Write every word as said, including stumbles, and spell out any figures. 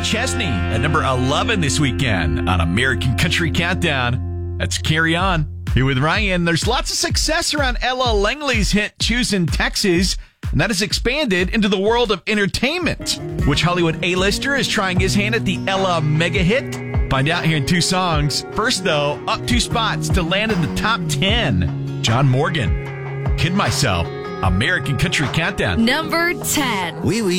Kenny Chesney at number eleven this weekend on American Country Countdown. That's Carry On. Here with Ryan, there's lots of success around Ella Langley's hit Choosing Texas, and that has expanded into the world of entertainment. Which Hollywood A-lister is trying his hand at the Ella mega hit? Find out here in two songs. First, though, up two spots to land in the top ten. John Morgan, Kid Myself, American Country Countdown. Number ten. Oui, oui.